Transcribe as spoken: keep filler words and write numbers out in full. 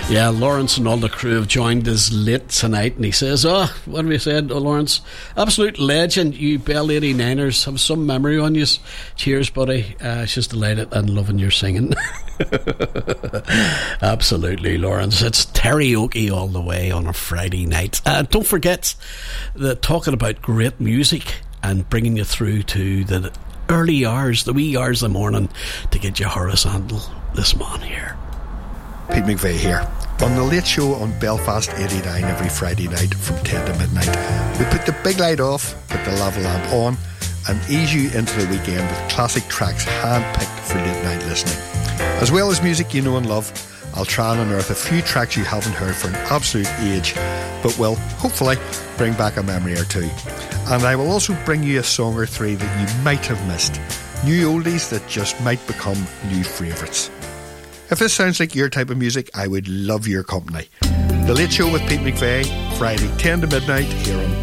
Yeah, Lawrence and all the crew have joined us late tonight, and he says, oh, what have you said, oh, Lawrence? Absolute legend, you Bell eighty-niners. Have some memory on you. Cheers, buddy. Uh, she's delighted and loving your singing. Absolutely, Lawrence. It's karaoke all the way on a Friday night. Uh, don't forget that talking about great music and bringing you through to the early hours, the wee hours of the morning, to get you horizontal. This man here, Pete McVeigh here. On the Late Show on Belfast eighty-nine every Friday night from ten to midnight, we put the big light off, put the lava lamp on, and ease you into the weekend with classic tracks hand-picked for late night listening. As well as music you know and love, I'll try and unearth a few tracks you haven't heard for an absolute age, but will, hopefully, bring back a memory or two. And I will also bring you a song or three that you might have missed. New oldies that just might become new favourites. If this sounds like your type of music, I would love your company. The Late Show with Pete McVeigh, Friday ten to midnight here on